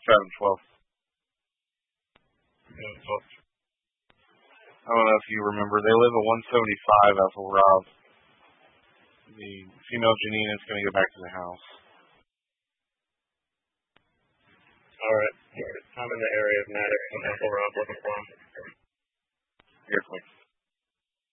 driving 12. Yeah, 12. I don't know if you remember. They live at 175 Ethel Rob. The female Janine is going to go back to the house. All right. I'm in the area of Maddox and Ethel Rob looking for him. Here, please.